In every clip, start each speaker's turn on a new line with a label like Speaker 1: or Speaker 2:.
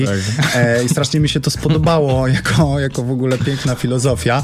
Speaker 1: I strasznie mi się to spodobało jako w ogóle piękna filozofia.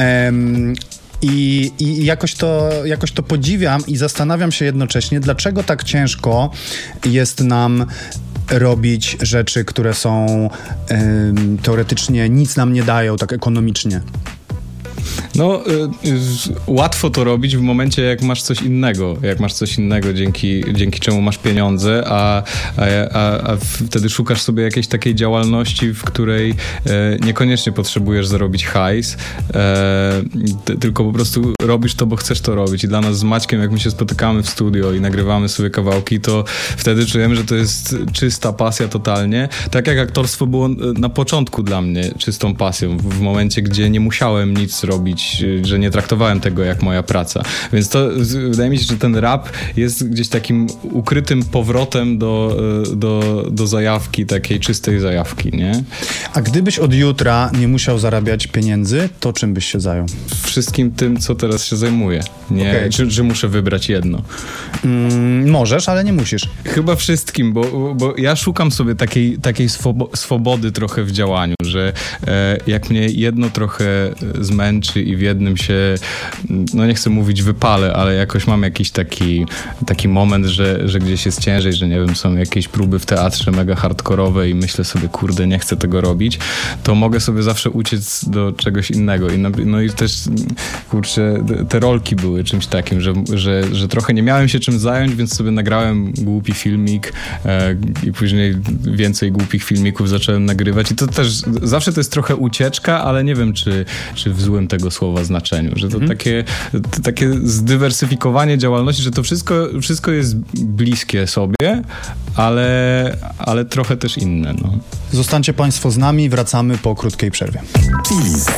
Speaker 1: I jakoś to podziwiam i zastanawiam się jednocześnie, dlaczego tak ciężko jest nam robić rzeczy, które są teoretycznie nic nam nie dają, tak ekonomicznie.
Speaker 2: No, łatwo to robić w momencie, jak masz coś innego, dzięki czemu masz pieniądze, a wtedy szukasz sobie jakiejś takiej działalności, w której niekoniecznie potrzebujesz zarobić hajs, tylko po prostu robisz to, bo chcesz to robić. I dla nas z Maćkiem, jak my się spotykamy w studio i nagrywamy sobie kawałki, to wtedy czujemy, że to jest czysta pasja totalnie. Tak jak aktorstwo było na początku dla mnie czystą pasją, w momencie, gdzie nie musiałem nic robić, że nie traktowałem tego jak moja praca. Więc to wydaje mi się, że ten rap jest gdzieś takim ukrytym powrotem do zajawki, takiej czystej zajawki, nie?
Speaker 1: A gdybyś od jutra nie musiał zarabiać pieniędzy, to czym byś się zajął?
Speaker 2: Wszystkim tym, co teraz się zajmuję. Nie? Okay. Czy muszę wybrać jedno?
Speaker 1: Możesz, ale nie musisz.
Speaker 2: Chyba wszystkim, bo ja szukam sobie takiej swobody trochę w działaniu, że jak mnie jedno trochę zmęczy i w jednym się, no nie chcę mówić wypalę, ale jakoś mam jakiś taki moment, że gdzieś jest ciężej, że nie wiem, są jakieś próby w teatrze mega hardkorowe i myślę sobie, kurde, nie chcę tego robić, to mogę sobie zawsze uciec do czegoś innego. No i też, kurczę, te rolki były czymś takim, że trochę nie miałem się czym zająć, więc sobie nagrałem głupi filmik i później więcej głupich filmików zacząłem nagrywać i to też, zawsze to jest trochę ucieczka, ale nie wiem, czy w złym tego słowa znaczeniu, że to takie zdywersyfikowanie działalności, że to wszystko jest bliskie sobie, ale trochę też inne. No.
Speaker 1: Zostańcie Państwo z nami, wracamy po krótkiej przerwie.
Speaker 3: Teaser.